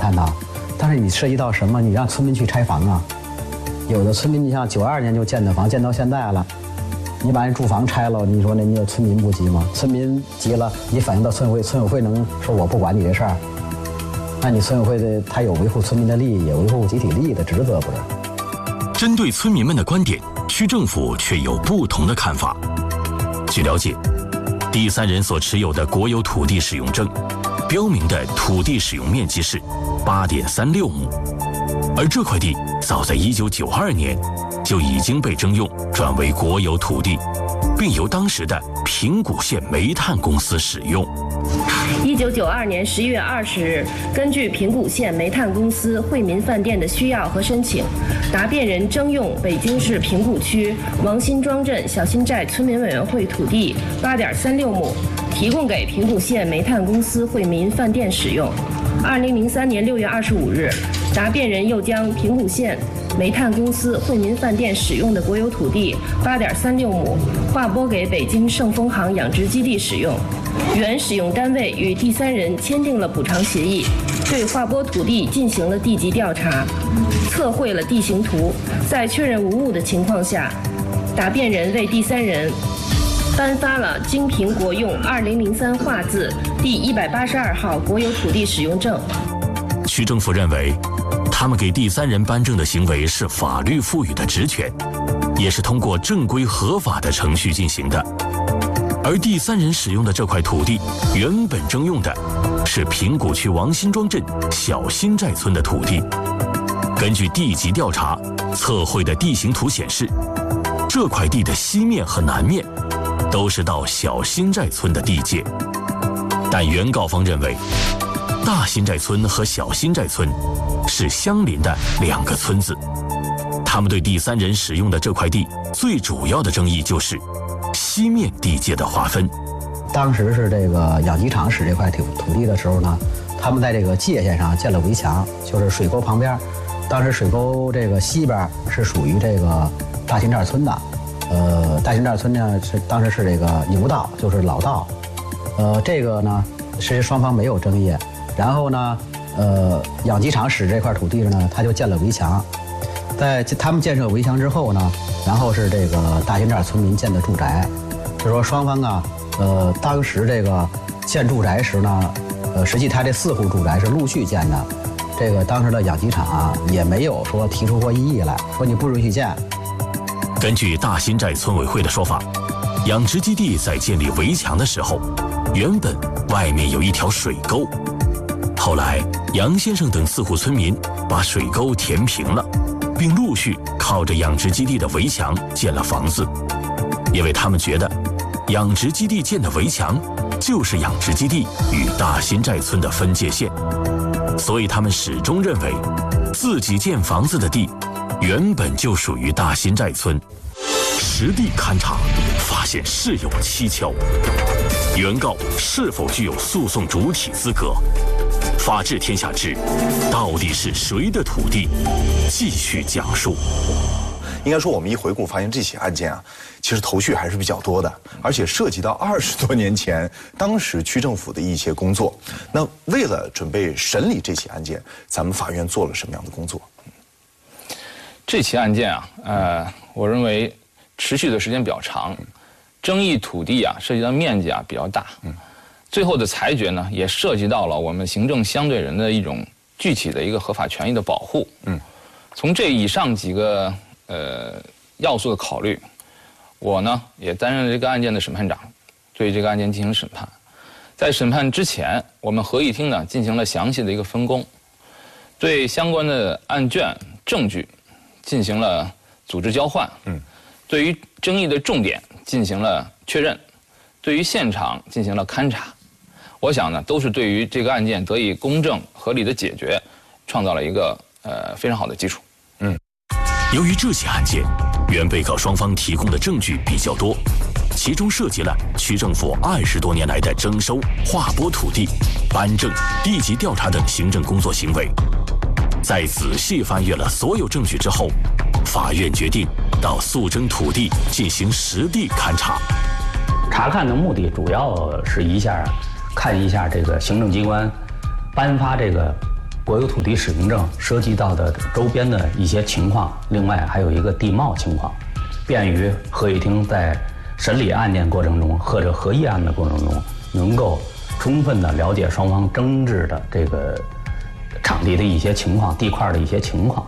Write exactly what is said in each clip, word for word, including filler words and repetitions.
看到，但是你涉及到什么？你让村民去拆房啊？有的村民，你像九二年就建的房，建到现在了，你把人住房拆了，你说那你有村民不急吗？村民急了，你反映到村委会，村委会能说我不管你这事儿？那你村委会的他有维护村民的利益，也维护集体利益的职责，不是？ 针对村民们的观点，区政府却有不同的看法。据了解，第三人所持有的国有土地使用证，标明的土地使用面积是八点三六亩，而这块地早在一九九二年就已经被征用转为国有土地，并由当时的平谷县煤炭公司使用。 一九九二年十一月二十日，根据平谷县煤炭公司惠民饭店的需要和申请，答辩人征用北京市平谷区王辛庄镇小辛寨村民委员会土地八点三六亩，提供给平谷县煤炭公司惠民饭店使用。二零零三年六月二十五日，答辩人又将平谷县煤炭公司惠民饭店使用的国有土地八点三六亩划拨给北京盛丰行养殖基地使用。原使用单位与第三人签订了补偿协议，对划拨土地进行了地籍调查，测绘了地形图。在确认无误的情况下，答辩人为第三人颁发了京平国用二零零三划字第一百八十二号国有土地使用证。 区政府认为，他们给第三人颁证的行为是法律赋予的职权，也是通过正规合法的程序进行的。而第三人使用的这块土地，原本征用的是平谷区王辛庄镇小辛寨村的土地。根据地籍调查，测绘的地形图显示，这块地的西面和南面都是到小辛寨村的地界。但原告方认为，大辛寨村和小辛寨村是相邻的两个村子，他们对第三人使用的这块地最主要的争议就是西面地界的划分。 当时是这个养鸡场使这块土土地的时候呢，他们在这个界限上建了围墙，就是水沟旁边。当时水沟这个西边是属于这个大辛寨村的，呃，大辛寨村呢是当时是这个牛道，就是老道，呃，这个呢其实双方没有争议。然后呢，呃，养鸡场使这块土地呢，他就建了围墙。在他们建设围墙之后呢，然后是这个大辛寨村民建的住宅。就说双方啊，呃，当时这个建住宅时呢，呃，实际他这四户住宅是陆续建的。这个当时的养鸡场啊，也没有说提出过异议来，说你不允许建。 根据大辛寨村委会的说法，养殖基地在建立围墙的时候，原本外面有一条水沟。后来，杨先生等四户村民把水沟填平了，并陆续靠着养殖基地的围墙建了房子，因为他们觉得，养殖基地建的围墙就是养殖基地与大辛寨村的分界线，所以他们始终认为，自己建房子的地原本就属于大辛寨村。实地勘查，发现事有蹊跷，原告是否具有诉讼主体资格？法治天下之，到底是谁的土地？继续讲述。 应该说，我们一回顾发现，这起案件啊，其实头绪还是比较多的，而且涉及到二十多年前当时区政府的一些工作。那为了准备审理这起案件，咱们法院做了什么样的工作？ 这起案件啊，呃，我认为持续的时间比较长，争议土地啊涉及到面积啊比较大。嗯。最后的裁决呢，也涉及到了我们行政相对人的一种具体的一个合法权益的保护。嗯，从这以上几个呃要素的考虑，我呢也担任了这个案件的审判长，对这个案件进行审判。在审判之前，我们合议庭呢进行了详细的一个分工，对相关的案卷证据进行了组织交换。嗯，对于争议的重点进行了确认，对于现场进行了勘查。我想呢，都是对于这个案件得以公正合理的解决，创造了一个呃非常好的基础。 嗯，由于这起案件，原被告双方提供的证据比较多，其中涉及了区政府二十多年来的征收、划拨土地、颁证、地籍调查等行政工作行为。在仔细翻阅了所有证据之后，法院决定到诉争土地进行实地勘查。 查看的目的主要是一下看一下这个行政机关颁发这个国有土地使用证涉及到的周边的一些情况，另外还有一个地貌情况，便于合议庭在审理案件过程中或者合议案的过程中，能够充分的了解双方争执的这个场地的一些情况、地块的一些情况。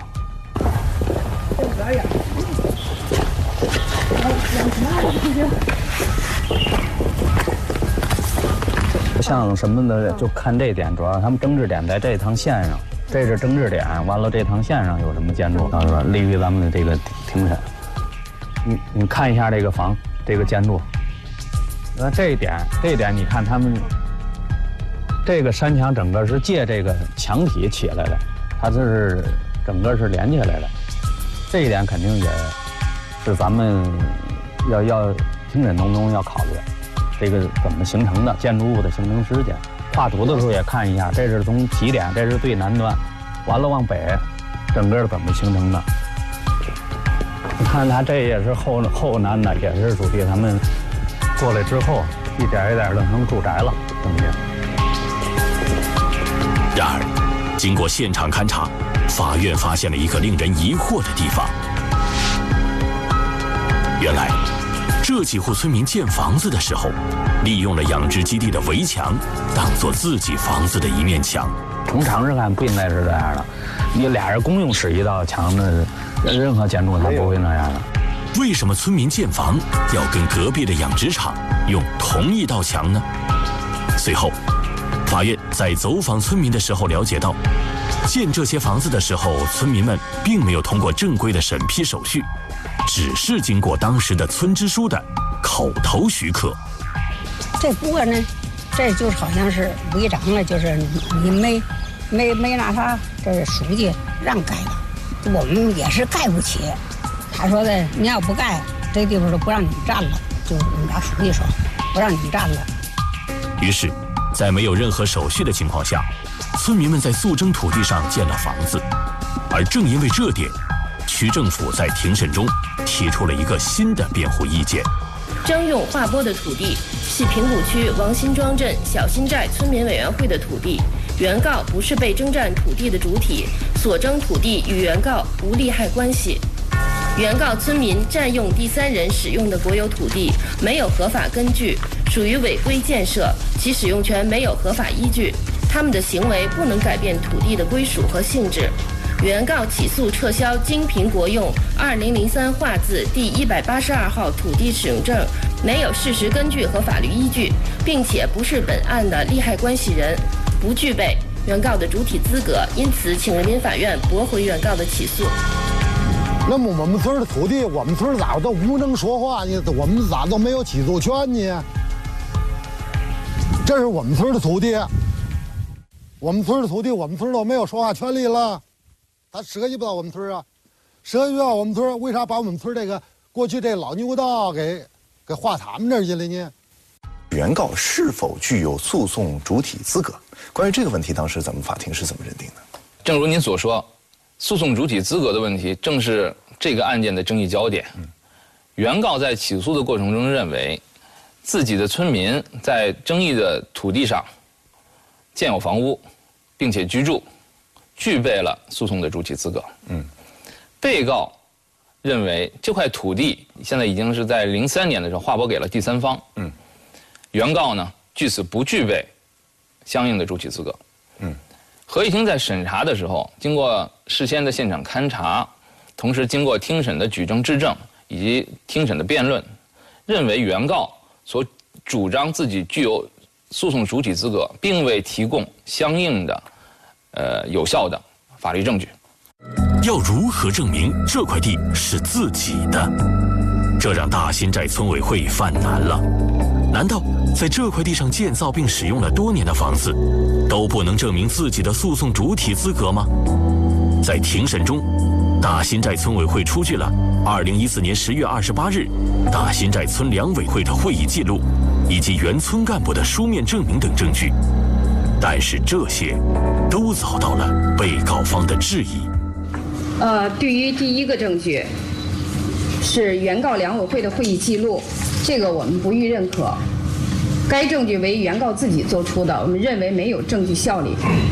像什么的，就看这点，主要他们争执点在这趟线上，这是争执点。完了，这趟线上有什么建筑，是吧？利于咱们的这个庭审。你你看一下这个房，这个建筑，那这一点，这一点，你看他们这个山墙整个是借这个墙体起来的，它这是整个是连起来的，这一点肯定也是咱们要要庭审当中要考虑的。这个怎么形成的？建筑物的形成时间，画图的时候也看一下，这是从起点，这是最南端，完了往北，整个怎么形成的？你看它这也是后后南的，也是属于他们过来之后一点一点的成住宅了，中间。 然而，经过现场勘查，法院发现了一个令人疑惑的地方。原来，这几户村民建房子的时候，利用了养殖基地的围墙，当做自己房子的一面墙。 从常识看不应该是这样的，你俩人公用使一道墙的，任何建筑它不会那样的。 为什么村民建房要跟隔壁的养殖场用同一道墙呢？随后，法院在走访村民的时候了解到，建这些房子的时候，村民们并没有通过正规的审批手续，只是经过当时的村支书的口头许可。 这不过呢，这就是好像是违章了，就是你没没没那啥，这是书记让盖的，我们也是盖不起。他说的，你要不盖，这地方都不让你们占了，就我们家书记说，不让你们占了。 于是，在没有任何手续的情况下，村民们在诉争土地上建了房子，而正因为这点，区政府在庭审中提出了一个新的辩护意见。 征用划拨的土地系平谷区王辛庄镇小辛寨村民委员会的土地，原告不是被征占土地的主体，所征土地与原告无利害关系。原告村民占用第三人使用的国有土地，没有合法根据，属于违规建设，其使用权没有合法依据，他们的行为不能改变土地的归属和性质。原告起诉撤销经凭国用二零零三划字第一百八十二号土地使用证，没有事实根据和法律依据，并且不是本案的利害关系人，不具备原告的主体资格，因此请人民法院驳回原告的起诉。 那么我们村的土地，我们村咋都无能说话呢？我们咋都没有起诉权呢？这是我们村的土地，我们村的土地，我们村都没有说话权利了。他涉及不到我们村啊，涉及不到我们村，为啥把我们村这个过去这老牛道给给划他们这儿去了呢？ 原告是否具有诉讼主体资格？关于这个问题，当时咱们法庭是怎么认定的？ 正如您所说，诉讼主体资格的问题正是这个案件的争议焦点。嗯、原告在起诉的过程中认为，自己的村民在争议的土地上建有房屋，并且居住，具备了诉讼的主体资格。嗯，被告认为这块土地现在已经是在零三年的时候划拨给了第三方。嗯，原告呢，据此不具备相应的主体资格。嗯，合议庭在审查的时候，经过事先的现场勘查，同时经过听审的举证质证以及听审的辩论，认为原告所主张自己具有诉讼主体资格，并未提供相应的呃有效的法律证据。 要如何证明这块地是自己的？这让大辛寨村委会犯难了。难道在这块地上建造并使用了多年的房子，都不能证明自己的诉讼主体资格吗？在庭审中，大辛寨村委会出具了二零一四年十月二十八日大辛寨村两委会的会议记录，以及原村干部的书面证明等证据，但是这些都遭到了被告方的质疑。 呃，对于第一个证据是原告两委会的会议记录，这个我们不予认可。该证据为原告自己做出的，我们认为没有证据效力。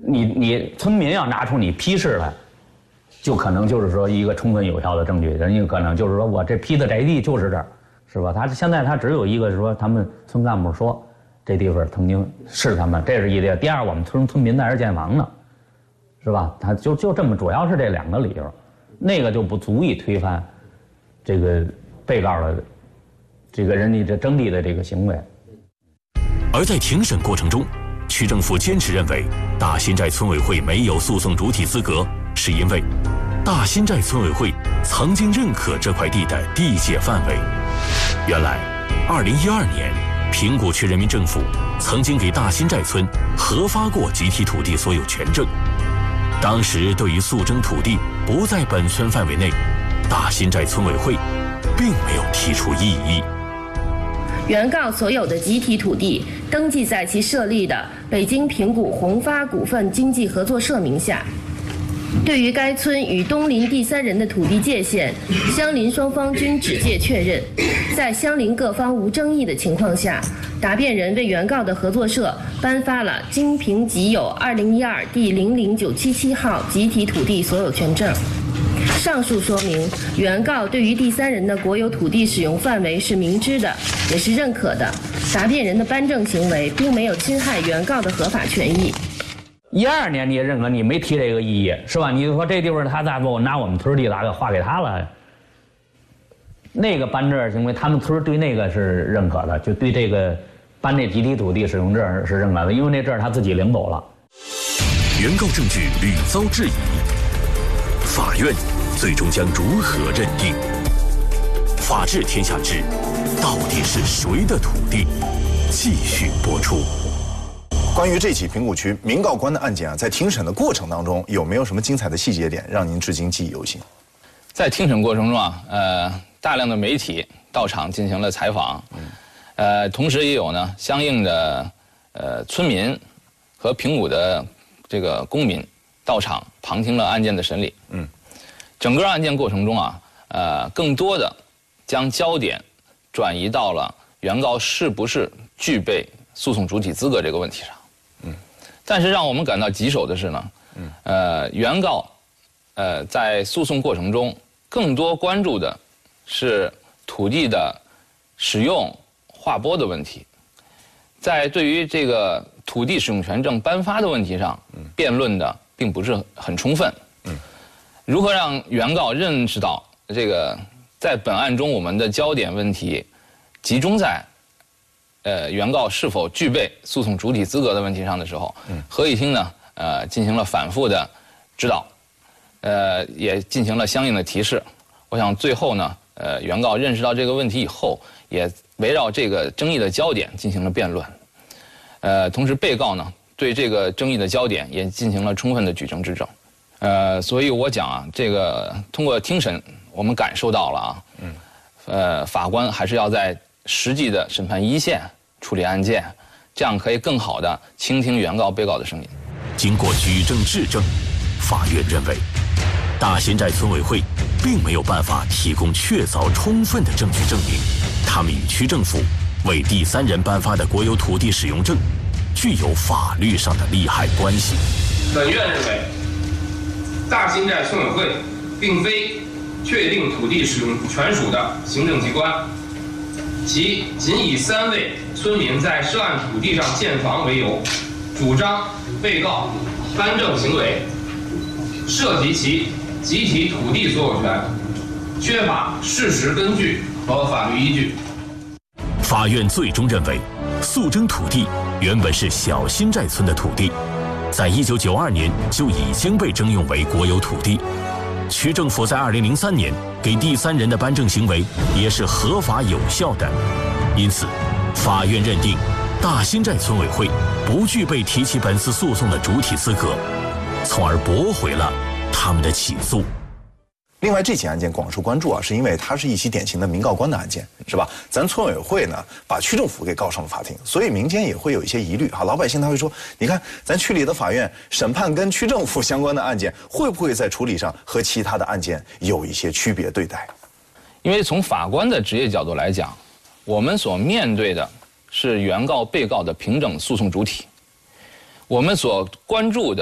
你你村民要拿出你批示来，就可能就是说一个充分有效的证据，人家可能就是说我这批的宅地就是这儿，是吧？他现在他只有一个是说他们村干部说这地方曾经是他们，这是一点。第二，我们村村民在这儿建房呢，是吧？他就就这么，主要是这两个理由，那个就不足以推翻这个被告的这个人家这征地的这个行为。 而在庭审过程中，区政府坚持认为大新寨村委会没有诉讼主体资格，是因为大新寨村委会曾经认可这块地的地界范围。原来，二零一二年，平谷区人民政府曾经给大新寨村核发过集体土地所有权证。当时对于诉争土地不在本村范围内，大新寨村委会并没有提出异议。 原告所有的集体土地登记在其设立的北京平谷宏发股份经济合作社名下。对于该村与东邻第三人的土地界限，相邻双方均指界确认。在相邻各方无争议的情况下，答辩人为原告的合作社颁发了京平集有二零一二第零零九七七号集体土地所有权证。上述说明，原告对于第三人的国有土地使用范围是明知的，也是认可的。答辩人的颁证行为并没有侵害原告的合法权益。 一二年你也认可，你没提这个异议，是吧？你就说这地方他再不拿我们村地咋给划给他了？那个颁证行为，他们村对那个是认可的，就对这个颁这集体土地使用证是认可的，因为那证他自己领走了。 原告证据屡遭质疑，法院最终将如何认定？法治天下知，到底是谁的土地？继续播出。 关于这起平谷区民告官的案件啊，在庭审的过程当中，有没有什么精彩的细节点让您至今记忆犹新？ 在庭审过程中啊，呃，大量的媒体到场进行了采访，嗯、呃，同时也有呢相应的呃村民和平谷的这个公民到场旁听了案件的审理。嗯，整个案件过程中啊，呃，更多的将焦点转移到了原告是不是具备诉讼主体资格这个问题上。嗯，但是让我们感到棘手的是呢，嗯，呃，原告，呃，在诉讼过程中更多关注的是土地的使用划拨的问题，在对于这个土地使用权证颁发的问题上，辩论的并不是很充分。嗯，如何让原告认识到这个在本案中我们的焦点问题集中在呃，原告是否具备诉讼主体资格的问题上的时候，嗯、合议厅呢，呃，进行了反复的指导，呃，也进行了相应的提示。我想最后呢，呃，原告认识到这个问题以后，也围绕这个争议的焦点进行了辩论。呃，同时被告呢，对这个争议的焦点也进行了充分的举证质证。呃，所以我讲啊，这个通过庭审，我们感受到了啊，嗯，呃，法官还是要在实际的审判一线处理案件，这样可以更好地倾听原告、被告的声音。 经过举证质证，法院认为，大新寨村委会并没有办法提供确凿充分的证据证明，他们与区政府为第三人颁发的国有土地使用证具有法律上的利害关系。 本院认为，大新寨村委会并非确定土地使用权属的行政机关。其仅以三位村民在涉案土地上建房为由，主张被告颁证行为涉及其集体土地所有权，缺乏事实根据和法律依据。 法院最终认为，诉争土地原本是小新寨村的土地，在一九九二年就已经被征用为国有土地。区政府在二零零三年给第三人的颁证行为也是合法有效的，因此，法院认定大新寨村委会不具备提起本次诉讼的主体资格，从而驳回了他们的起诉。 另外，这起案件广受关注啊，是因为它是一起典型的民告官的案件，是吧？咱村委会呢，把区政府给告上了法庭，所以民间也会有一些疑虑哈。老百姓他会说，你看咱区里的法院审判跟区政府相关的案件，会不会在处理上和其他的案件有一些区别对待？ 因为从法官的职业角度来讲，我们所面对的是原告、被告的平等诉讼主体，我们所关注的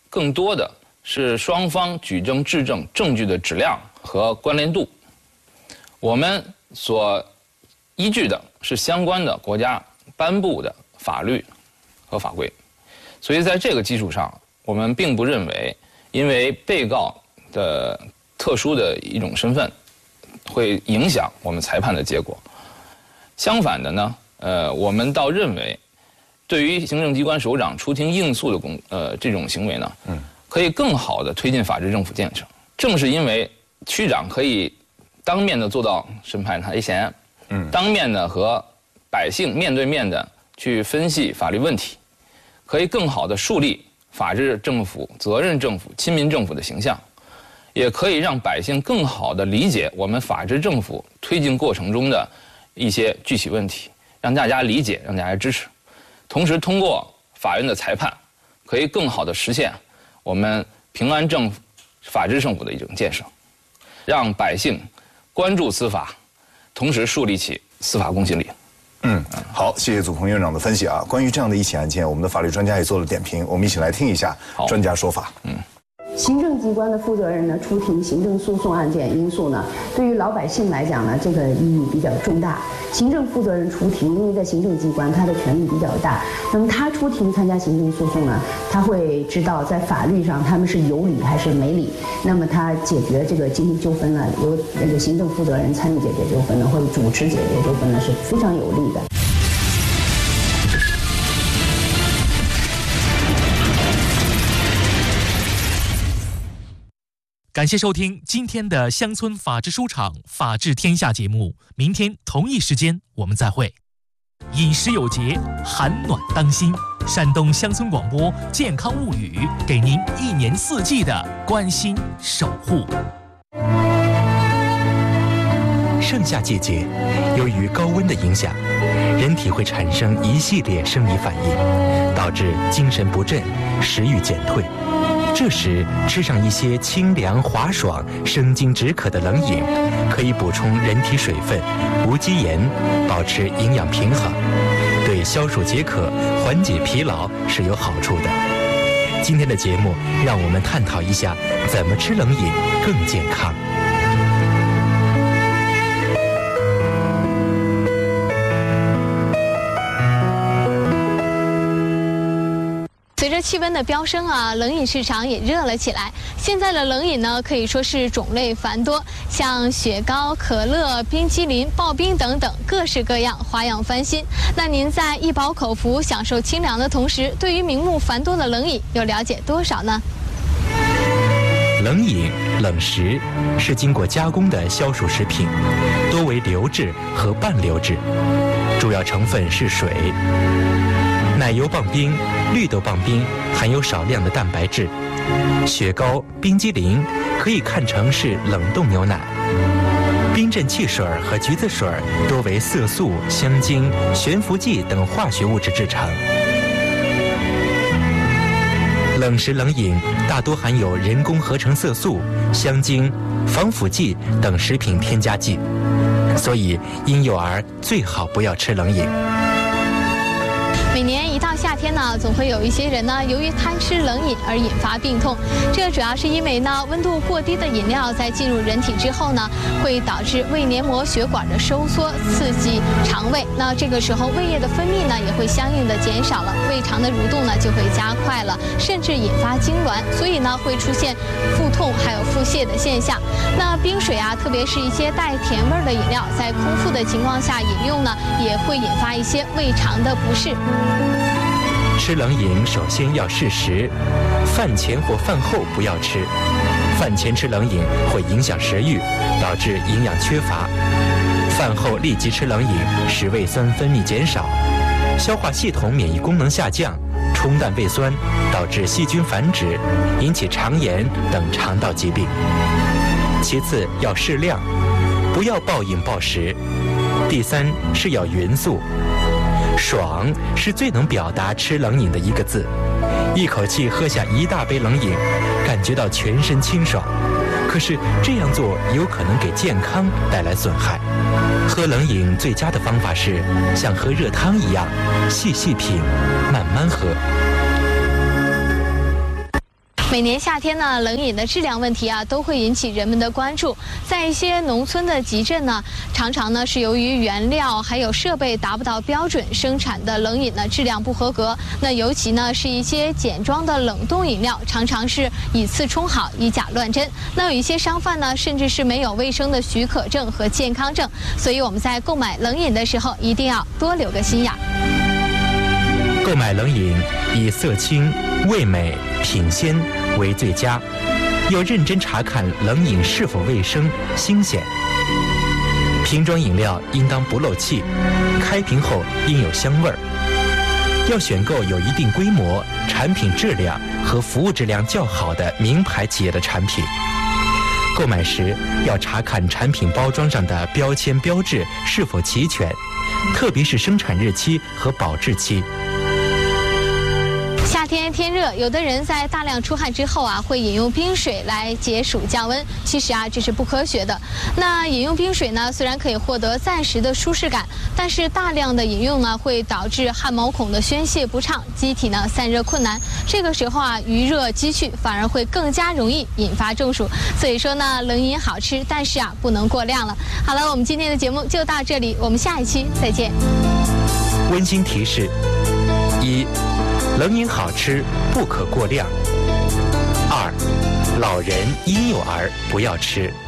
更多的是双方举证质证证据的质量和关联度。我们所依据的是相关的国家颁布的法律和法规，所以在这个基础上，我们并不认为因为被告的特殊的一种身份会影响我们裁判的结果。相反的呢，呃，我们倒认为，对于行政机关首长出庭应诉的公呃这种行为呢，嗯，可以更好地推进法治政府建设。正是因为区长可以当面的做到审判台前，嗯，当面的和百姓面对面的去分析法律问题，可以更好地树立法治政府、责任政府、亲民政府的形象，也可以让百姓更好地理解我们法治政府推进过程中的一些具体问题，让大家理解，让大家支持。同时，通过法院的裁判，可以更好地实现我们平安政府、法治政府的一种建设，让百姓关注司法，同时树立起司法公信力。 嗯，好，谢谢祖鹏院长的分析啊。关于这样的一起案件，我们的法律专家也做了点评，我们一起来听一下专家说法。嗯。 行政机关的负责人呢出庭行政诉讼案件因素呢，对于老百姓来讲呢，这个意义比较重大。行政负责人出庭，因为在行政机关他的权力比较大，那么他出庭参加行政诉讼呢，他会知道在法律上他们是有理还是没理。那么他解决这个经济纠纷呢，由那个行政负责人参与解决纠纷呢，或者主持解决纠纷呢，是非常有利的。 感谢收听今天的乡村法治书场法治天下节目，明天同一时间我们再会。饮食有节，寒暖当心。山东乡村广播健康物语，给您一年四季的关心守护。 盛夏季节，由于高温的影响，人体会产生一系列生理反应，导致精神不振、食欲减退。这时吃上一些清凉滑爽、生津止渴的冷饮，可以补充人体水分、无机盐，保持营养平衡，对消暑解渴、缓解疲劳是有好处的。今天的节目让我们探讨一下怎么吃冷饮更健康。 随着气温的飙升啊，冷饮市场也热了起来。现在的冷饮呢，可以说是种类繁多，像雪糕、可乐、冰激凌、刨冰等等，各式各样，花样翻新。那您在一饱口福、享受清凉的同时，对于名目繁多的冷饮又了解多少呢？ 冷饮、冷食是经过加工的消暑食品，多为流质和半流质，主要成分是水。奶油棒冰、绿豆棒冰含有少量的蛋白质，雪糕、冰激凌可以看成是冷冻牛奶，冰镇汽水和橘子水多为色素、香精、悬浮剂等化学物质制成。冷食冷饮大多含有人工合成色素、香精、防腐剂等食品添加剂，所以婴幼儿最好不要吃冷饮。 每年一到夏天呢，总会有一些人呢，由于贪吃冷饮而引发病痛。这主要是因为呢，温度过低的饮料在进入人体之后呢，会导致胃黏膜血管的收缩，刺激肠胃。那这个时候胃液的分泌呢，也会相应的减少了，胃肠的蠕动呢就会加快了，甚至引发痉挛，所以呢会出现腹痛还有腹泻的现象。那冰水啊，特别是一些带甜味的饮料，在空腹的情况下饮用呢，也会引发一些胃肠的不适。 吃冷饮首先要适时，饭前或饭后不要吃。饭前吃冷饮会影响食欲，导致营养缺乏；饭后立即吃冷饮，使胃酸分泌减少，消化系统免疫功能下降，冲淡胃酸，导致细菌繁殖，引起肠炎等肠道疾病。其次要适量，不要暴饮暴食。第三是要匀速。爽是最能表达吃冷饮的一个字，一口气喝下一大杯冷饮，感觉到全身清爽。可是这样做有可能给健康带来损害。喝冷饮最佳的方法是像喝热汤一样，细细品，慢慢喝。 每年夏天呢，冷饮的质量问题啊，都会引起人们的关注。在一些农村的集镇呢，常常呢是由于原料还有设备达不到标准，生产的冷饮呢质量不合格。那尤其呢是一些简装的冷冻饮料，常常是以次充好，以假乱真。那有一些商贩呢，甚至是没有卫生的许可证和健康证。所以我们在购买冷饮的时候，一定要多留个心眼。 购买冷饮以色清、味美、品鲜为最佳，要认真查看冷饮是否卫生、新鲜。瓶装饮料应当不漏气，开瓶后应有香味儿。要选购有一定规模、产品质量和服务质量较好的名牌企业的产品。购买时要查看产品包装上的标签标志是否齐全，特别是生产日期和保质期。 夏天天热，有的人在大量出汗之后啊，会饮用冰水来解暑降温。其实啊，这是不科学的。那饮用冰水呢，虽然可以获得暂时的舒适感，但是大量的饮用呢，会导致汗毛孔的宣泄不畅，机体呢散热困难。这个时候啊，余热积蓄，反而会更加容易引发中暑。所以说呢，冷饮好吃，但是啊，不能过量了。好了，我们今天的节目就到这里，我们下一期再见。 温馨提示：一。冷饮好吃，不可过量。二，老人、婴幼儿不要吃。